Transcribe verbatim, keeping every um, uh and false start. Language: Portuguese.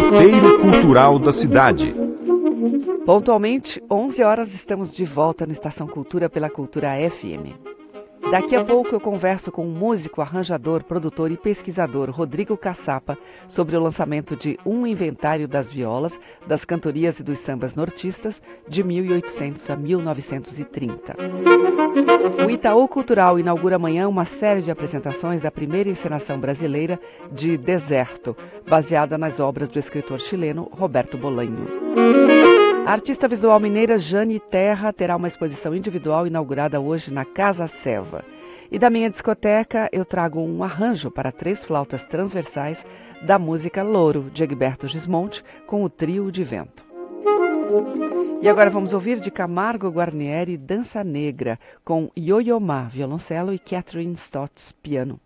Roteiro Cultural da Cidade. Pontualmente, onze horas, estamos de volta no Estação Cultura pela Cultura F M. Daqui a pouco eu converso com o músico, arranjador, produtor e pesquisador Rodrigo Caçapa sobre o lançamento de Um Inventário das Violas, das Cantorias e dos Sambas Nortistas, de mil e oitocentos a mil novecentos e trinta. O Itaú Cultural inaugura amanhã uma série de apresentações da primeira encenação brasileira de Deserto, baseada nas obras do escritor chileno Roberto Bolanho. A artista visual mineira Jane Terra terá uma exposição individual inaugurada hoje na Casa Selva. E da minha discoteca eu trago um arranjo para três flautas transversais da música Louro, de Egberto Gismonti, com o Trio de Vento. E agora vamos ouvir de Camargo Guarnieri Dança Negra, com Yo-Yo Ma, violoncelo, e Catherine Stotts, piano.